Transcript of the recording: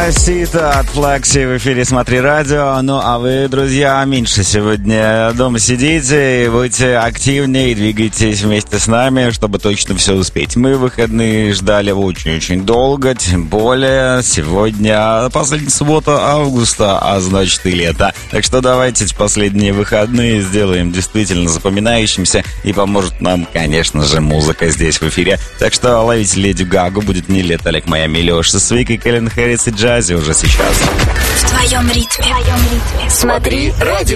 Деспасито от Флекси в эфире «Смотри радио». Ну, а вы, друзья, меньше сегодня дома сидите, будьте активнее и двигайтесь вместе с нами, чтобы точно все успеть. Мы выходные ждали очень-очень долго, тем более сегодня последняя суббота августа, а значит и лето. Так что давайте эти последние выходные сделаем действительно запоминающимся, и поможет нам, конечно же, музыка здесь в эфире. Так что ловите Леди Гагу, будет не лето, Олег Майами, Леша с Викой, Кэлен Хэрис и Джази уже сейчас. В твоем ритме. Смотри радио.